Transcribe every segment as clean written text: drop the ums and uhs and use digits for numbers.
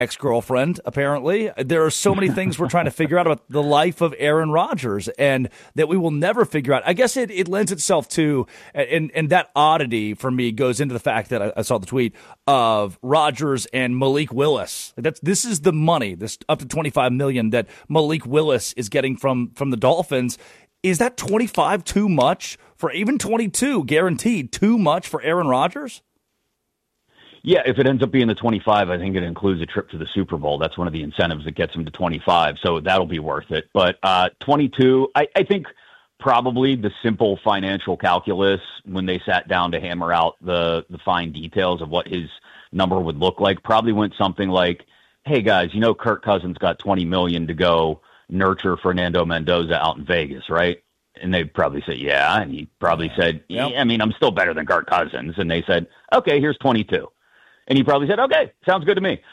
ex-girlfriend, apparently. There are so many things we're trying to figure out about the life of Aaron Rodgers and that we will never figure out. I guess it lends itself to, and that oddity for me goes into the fact that I saw the tweet of Rodgers and Malik Willis. This is the money, this up to $25 million that Malik Willis is getting from the Dolphins. Is that 25 too much for even 22 guaranteed too much for Aaron Rodgers? Yeah, if it ends up being the 25, I think it includes a trip to the Super Bowl. That's one of the incentives that gets him to 25, so that'll be worth it. But 22, I think probably the simple financial calculus when they sat down to hammer out the fine details of what his number would look like probably went something like, hey, guys, Kirk Cousins got $20 million to go nurture Fernando Mendoza out in Vegas, right? And they probably said, yeah. And he probably said, yeah, I mean, I'm still better than Kirk Cousins. And they said, okay, here's 22. And he probably said, okay, sounds good to me.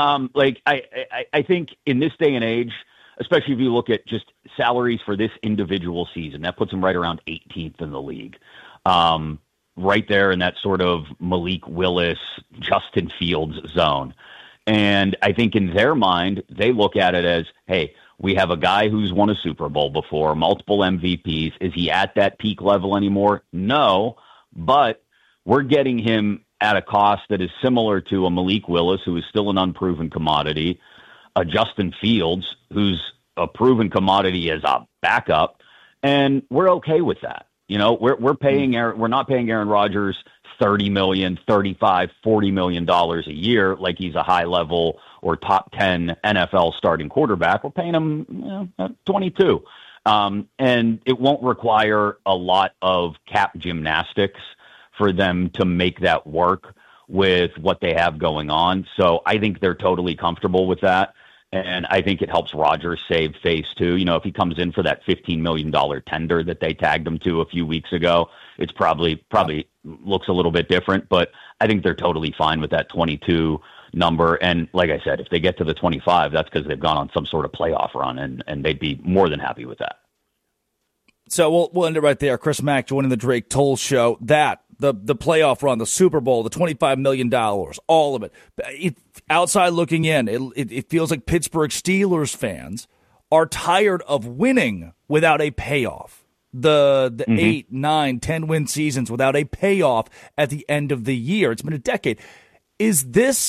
I think in this day and age, especially if you look at just salaries for this individual season, that puts him right around 18th in the league. Right there in that sort of Malik Willis, Justin Fields zone. And I think in their mind, they look at it as, hey, we have a guy who's won a Super Bowl before, multiple MVPs. Is he at that peak level anymore? No, but we're getting him at a cost that is similar to a Malik Willis, who is still an unproven commodity, a Justin Fields, who's a proven commodity as a backup, and we're okay with that. We're paying we're not paying Aaron Rodgers $30 million, $35, $40 million a year like he's a high level or top 10 NFL starting quarterback. We're paying him 22. And it won't require a lot of cap gymnastics for them to make that work with what they have going on. So I think they're totally comfortable with that. And I think it helps Rodgers save face too. If he comes in for that $15 million tender that they tagged him to a few weeks ago, it's probably looks a little bit different, but I think they're totally fine with that 22 number. And like I said, if they get to the 25, that's because they've gone on some sort of playoff run, and they'd be more than happy with that. So we'll end it right there. Chris Mack joining the Drake Toll Show. The playoff run, the Super Bowl, the $25 million, all of it. Outside looking in, it feels like Pittsburgh Steelers fans are tired of winning without a payoff. The 8, 9, 10 win seasons without a payoff at the end of the year. It's been a decade. Is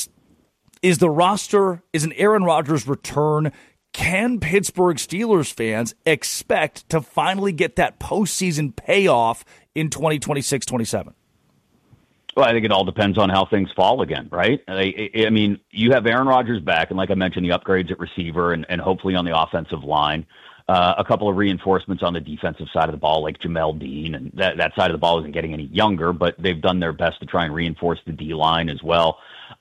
the roster, is an Aaron Rodgers return? Can Pittsburgh Steelers fans expect to finally get that postseason payoff in 2026-27? Well, I think it all depends on how things fall again, right? I mean, you have Aaron Rodgers back, and like I mentioned, the upgrades at receiver and hopefully on the offensive line. A couple of reinforcements on the defensive side of the ball, like Jamel Dean, and that side of the ball isn't getting any younger, but they've done their best to try and reinforce the D-line as well.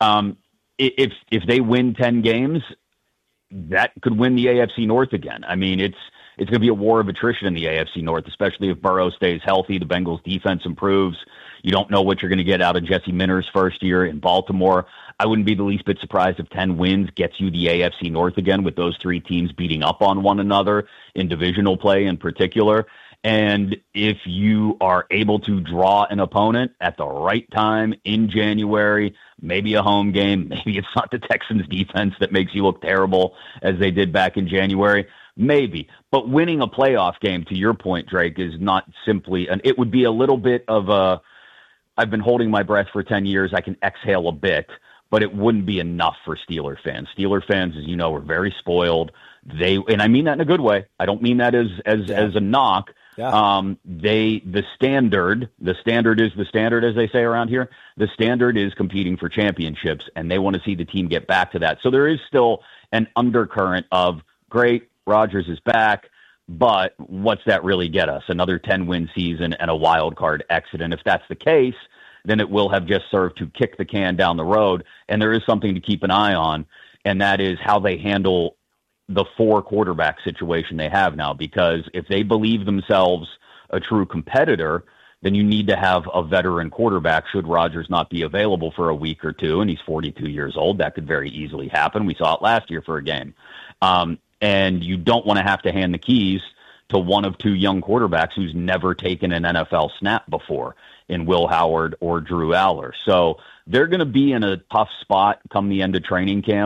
If they win 10 games, that could win the AFC North again. I mean, it's going to be a war of attrition in the AFC North, especially if Burrow stays healthy, the Bengals' defense improves. You don't know what you're going to get out of Jesse Minter's first year in Baltimore. I wouldn't be the least bit surprised if 10 wins gets you the AFC North again, with those three teams beating up on one another in divisional play in particular. And if you are able to draw an opponent at the right time in January, maybe a home game, maybe it's not the Texans defense that makes you look terrible as they did back in January, maybe. But winning a playoff game, to your point, Drake, is not simply, and it would be a little bit of a, I've been holding my breath for 10 years, I can exhale a bit, but it wouldn't be enough for Steeler fans. Steeler fans, as you know, are very spoiled. And I mean that in a good way. I don't mean that as a knock. Yeah. The standard is the standard, as they say around here. The standard is competing for championships, and they want to see the team get back to that. So there is still an undercurrent of, great, Rodgers is back, but what's that really get us? Another 10-win season and a wild card exit. And if that's the case, then it will have just served to kick the can down the road. And there is something to keep an eye on, and that is how they handle the 4 quarterback situation they have now. Because if they believe themselves a true competitor, then you need to have a veteran quarterback should Rodgers not be available for a week or two, and he's 42 years old. That could very easily happen. We saw it last year for a game. And you don't want to have to hand the keys to one of 2 young quarterbacks who's never taken an NFL snap before, in Will Howard or Drew Aller. So they're going to be in a tough spot come the end of training camp.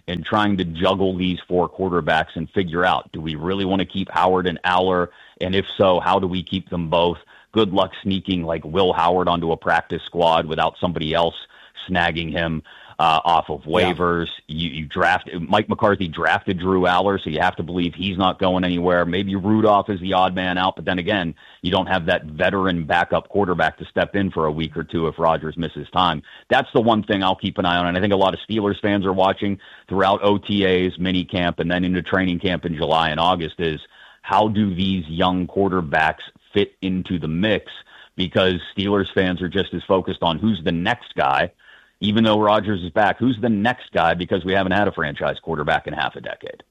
and trying to juggle these 4 quarterbacks and figure out, do we really want to keep Howard and Aller? And if so, how do we keep them both? Good luck sneaking like Will Howard onto a practice squad without somebody else snagging him off of waivers. You draft Mike McCarthy drafted Drew Aller, so you have to believe he's not going anywhere. Maybe Rudolph is the odd man out, but then again, you don't have that veteran backup quarterback to step in for a week or two if Rodgers misses time. That's the one thing I'll keep an eye on, and I think a lot of Steelers fans are watching throughout OTAs, mini camp, and then into training camp in July and August is how do these young quarterbacks fit into the mix, because Steelers fans are just as focused on who's the next guy. Even though Rodgers is back, who's the next guy? Because we haven't had a franchise quarterback in half a decade.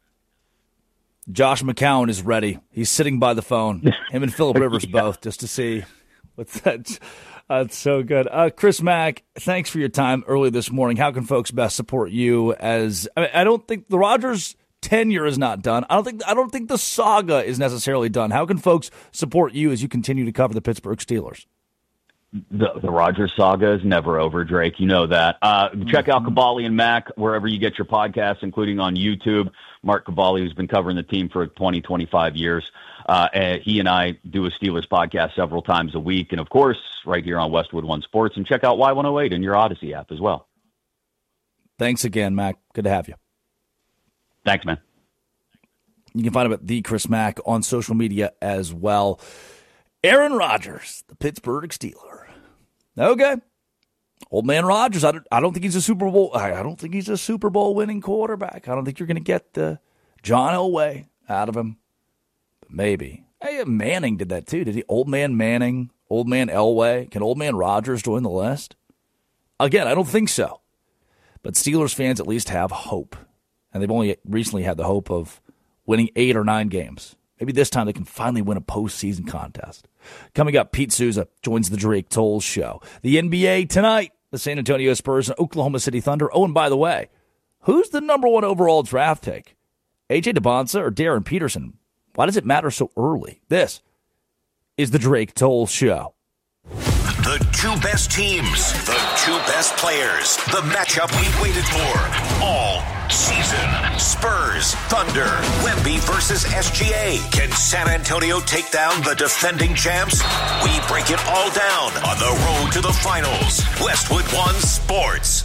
Josh McCown is ready. He's sitting by the phone. Him and Phillip Rivers both, just to see what's that. That's so good. Chris Mack, thanks for your time early this morning. How can folks best support you? I don't think the Rodgers tenure is not done. I don't think the saga is necessarily done. How can folks support you as you continue to cover the Pittsburgh Steelers? The Rodgers saga is never over, Drake. You know that. Check out Caballi and Mack wherever you get your podcasts, including on YouTube. Mark Caballi, who's been covering the team for 20, 25 years. He and I do a Steelers podcast several times a week. And, of course, right here on Westwood One Sports. And check out Y108 in your Odyssey app as well. Thanks again, Mac. Good to have you. Thanks, man. You can find him at the Chris Mack on social media as well. Aaron Rodgers, the Pittsburgh Steeler. Okay, old man Rodgers. I don't think he's a Super Bowl. I don't think he's a Super Bowl winning quarterback. I don't think you're going to get the John Elway out of him. But maybe. Hey, Manning did that too. Did he? Old man Manning, old man Elway. Can old man Rodgers join the list? Again, I don't think so. But Steelers fans at least have hope, and they've only recently had the hope of winning 8 or 9 games. Maybe this time they can finally win a postseason contest. Coming up, Pete Souza joins the Drake Toll Show. The NBA tonight, the San Antonio Spurs and Oklahoma City Thunder. Oh, and by the way, who's the number 1 overall draft pick? A.J. DeBonsa or Darren Peterson? Why does it matter so early? This is the Drake Toll Show. The 2 best teams, the 2 best players, the matchup we've waited for all season. Spurs, Thunder, Wemby versus SGA. Can San Antonio take down the defending champs? We break it all down on the road to the finals. Westwood One Sports.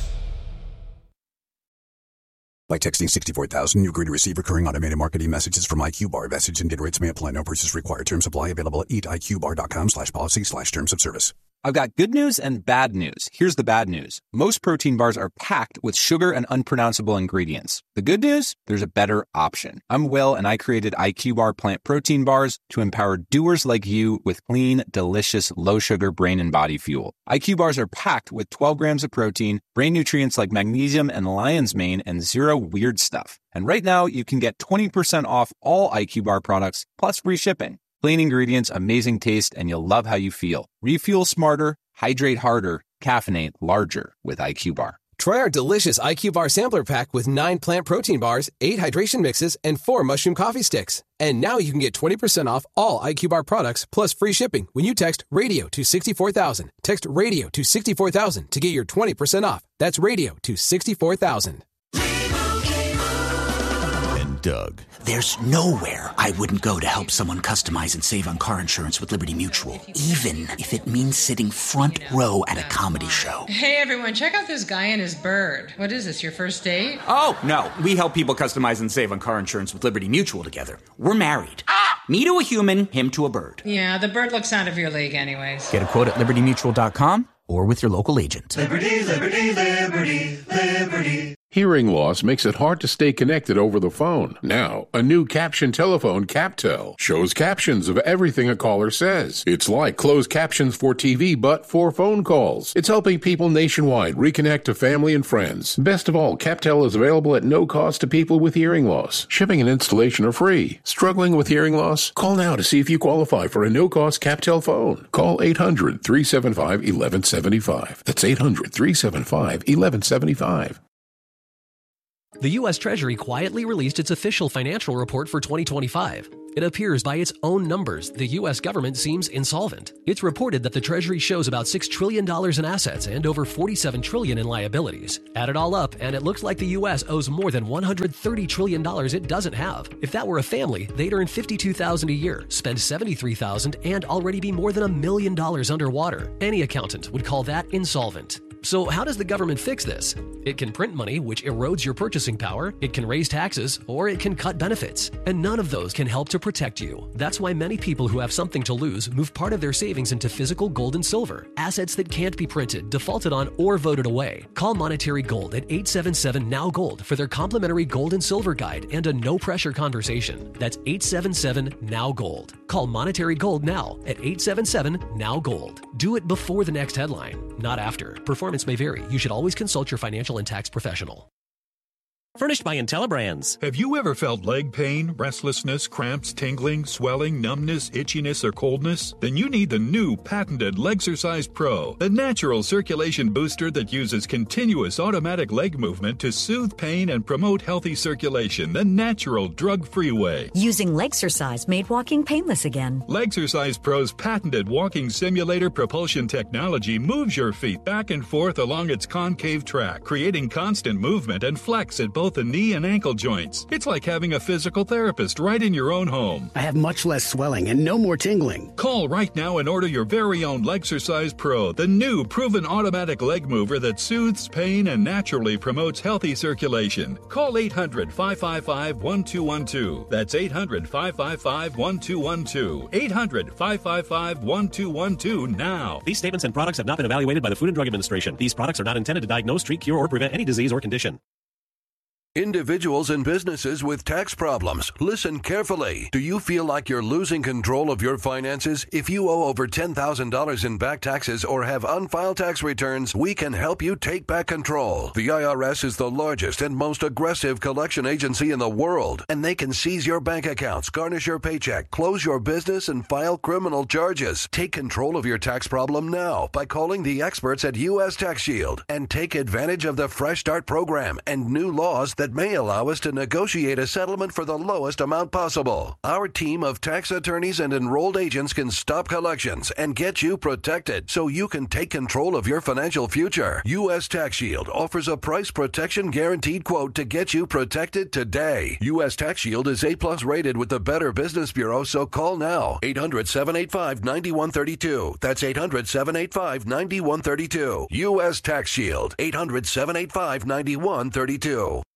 By texting 64,000, you agree to receive recurring automated marketing messages from IQ Bar. Message and data rates may apply. No purchase required. Terms apply. Available at eatiqbar.com/policy/terms of service. I've got good news and bad news. Here's the bad news. Most protein bars are packed with sugar and unpronounceable ingredients. The good news? There's a better option. I'm Will, and I created IQ Bar plant protein bars to empower doers like you with clean, delicious, low-sugar brain and body fuel. IQ Bars are packed with 12 grams of protein, brain nutrients like magnesium and lion's mane, and 0 weird stuff. And right now, you can get 20% off all IQ Bar products, plus free shipping. Clean ingredients, amazing taste, and you'll love how you feel. Refuel smarter, hydrate harder, caffeinate larger with IQ Bar. Try our delicious IQ Bar sampler pack with 9 plant protein bars, 8 hydration mixes, and 4 mushroom coffee sticks. And now you can get 20% off all IQ Bar products plus free shipping when you text RADIO to 64,000. Text RADIO to 64,000 to get your 20% off. That's RADIO to 64,000. Doug. There's nowhere I wouldn't go to help someone customize and save on car insurance with Liberty Mutual, even if it means sitting front row at a comedy show. Hey everyone, check out this guy and his bird. What is this, your first date? Oh, no. We help people customize and save on car insurance with Liberty Mutual together. We're married. Me to a human, him to a bird. Yeah, the bird looks out of your league anyways. Get a quote at libertymutual.com or with your local agent. Liberty, liberty, liberty, liberty. Hearing loss makes it hard to stay connected over the phone. Now, a new caption telephone, CapTel, shows captions of everything a caller says. It's like closed captions for TV, but for phone calls. It's helping people nationwide reconnect to family and friends. Best of all, CapTel is available at no cost to people with hearing loss. Shipping and installation are free. Struggling with hearing loss? Call now to see if you qualify for a no-cost CapTel phone. Call 800-375-1175. That's 800-375-1175. The U.S. Treasury quietly released its official financial report for 2025. It appears by its own numbers the U.S. government seems insolvent. It's reported that the Treasury shows about $6 trillion in assets and over $47 trillion in liabilities. Add it all up, and it looks like the U.S. owes more than $130 trillion it doesn't have. If that were a family, they'd earn $52,000 a year, spend $73,000, and already be more than $1 million underwater. Any accountant would call that insolvent. So how does the government fix this? It can print money, which erodes your purchasing power, it can raise taxes, or it can cut benefits. And none of those can help to protect you. That's why many people who have something to lose move part of their savings into physical gold and silver, assets that can't be printed, defaulted on, or voted away. Call Monetary Gold at 877-NOW-GOLD for their complimentary gold and silver guide and a no-pressure conversation. That's 877-NOW-GOLD. Call Monetary Gold now at 877-NOW-GOLD. Do it before the next headline, not after. Performance may vary. You should always consult your financial and tax professional. Furnished by IntelliBrands. Have you ever felt leg pain, restlessness, cramps, tingling, swelling, numbness, itchiness, or coldness? Then you need the new patented Legsercise Pro, the natural circulation booster that uses continuous automatic leg movement to soothe pain and promote healthy circulation the natural, drug-free way. Using Legsercise made walking painless again. Legsercise Pro's patented walking simulator propulsion technology moves your feet back and forth along its concave track, creating constant movement and flex at both the knee and ankle joints. It's like having a physical therapist right in your own home. I have much less swelling and no more tingling. Call right now and order your very own Legsercise Pro, the new proven automatic leg mover that soothes pain and naturally promotes healthy circulation. Call 800-555-1212. That's 800-555-1212. 800-555-1212 now. These statements and products have not been evaluated by the Food and Drug Administration. These products are not intended to diagnose, treat, cure, or prevent any disease or condition. Individuals and businesses with tax problems, listen carefully. Do you feel like you're losing control of your finances? If you owe over $10,000 in back taxes or have unfiled tax returns, we can help you take back control. The IRS is the largest and most aggressive collection agency in the world, and they can seize your bank accounts, garnish your paycheck, close your business, and file criminal charges. Take control of your tax problem now by calling the experts at U.S. Tax Shield and take advantage of the Fresh Start program and new laws that may allow us to negotiate a settlement for the lowest amount possible. Our team of tax attorneys and enrolled agents can stop collections and get you protected so you can take control of your financial future. U.S. Tax Shield offers a price protection guaranteed quote to get you protected today. U.S. Tax Shield is A+ rated with the Better Business Bureau, so call now. 800-785-9132. That's 800-785-9132. U.S. Tax Shield. 800-785-9132.